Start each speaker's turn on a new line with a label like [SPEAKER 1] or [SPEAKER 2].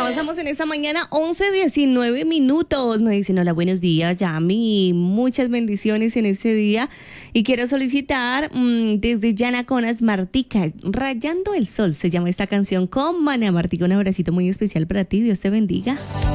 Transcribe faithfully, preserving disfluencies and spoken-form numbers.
[SPEAKER 1] Avanzamos en esta mañana, once diecinueve minutos. Me dicen, hola, buenos días, Yami. Muchas bendiciones en este día. Y quiero solicitar mmm, desde Yanaconas, Martica, Rayando el Sol, se llama esta canción con Mana. Martica, un abracito muy especial para ti. Dios te bendiga.